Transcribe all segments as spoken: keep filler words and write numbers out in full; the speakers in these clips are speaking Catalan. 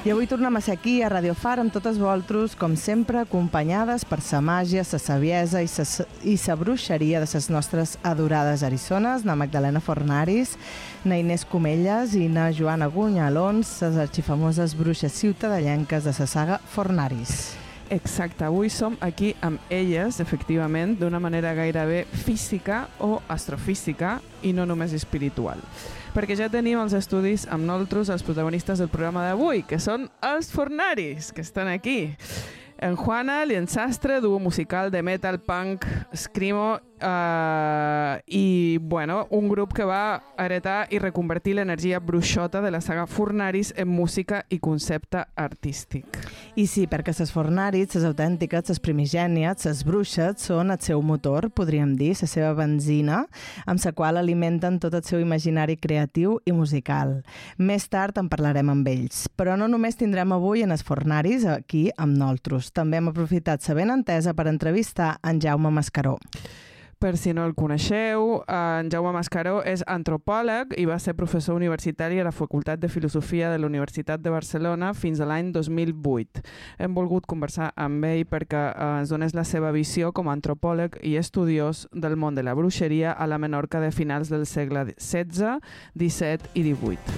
I avui tornem a ser aquí, a Radio Far, amb totes vosaltres, com sempre, acompanyades per sa màgia, sa saviesa i sa, i sa bruixeria de ses nostres adorades eriçones, na Magdalena Fornaris, na Inés Comelles i na Joana Gunyalons, ses arxifamoses bruixes ciutadellenques de sa saga Fornaris. Exacte, avui som aquí amb elles, efectivament, d'una manera gairebé física o astrofísica i no només espiritual. Perquè ja tenim els estudis amb nosaltres, els protagonistes del programa d'avui, que són els Fornaris, que estan aquí. En Juana, Liensastre, duo musical de metal, punk, screamo uh, i, bueno, un grup que va heretar i reconvertir l'energia bruixota de la saga Fornaris en música i concepte artístic. I sí, perquè ses Fornaris, ses autèntiques, ses primigènies, ses bruixes, són el seu motor, podríem dir, la seva benzina, amb la qual alimenten tot el seu imaginari creatiu i musical. Més tard en parlarem amb ells, però no només tindrem avui en els Fornaris aquí amb nosaltres. També hem aprofitat sa benentesa per entrevistar en Jaume Mascaró. Per si no el coneixeu, en Jaume Mascaró és antropòleg i va ser professor universitari a la Facultat de Filosofia de la Universitat de Barcelona fins a l'any dos mil vuit. Hem volgut conversar amb ell perquè ens donés la seva visió com a antropòleg i estudiós del món de la bruixeria a la Menorca de finals del segle setze, disset i divuit.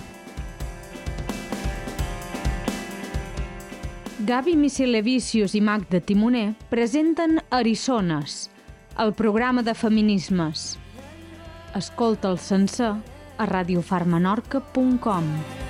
Gavi Micelevicius i Magda Timoner presenten Eriçones, el programa de feminismes. Escolta'l sencer a radiofarmenorca punt com.